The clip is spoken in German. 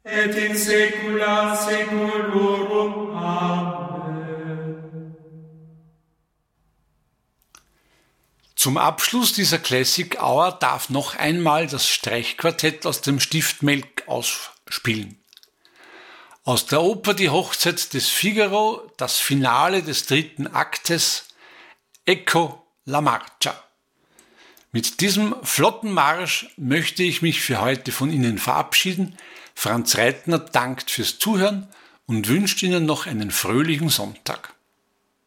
et in saecula saeculorum. Amen. Zum Abschluss dieser Classic Hour darf noch einmal das Streichquartett aus dem Stift Melk ausspielen. Aus der Oper Die Hochzeit des Figaro, das Finale des 3. Aktes, Ecco la Marcia. Mit diesem flotten Marsch möchte ich mich für heute von Ihnen verabschieden. Franz Reitner dankt fürs Zuhören und wünscht Ihnen noch einen fröhlichen Sonntag.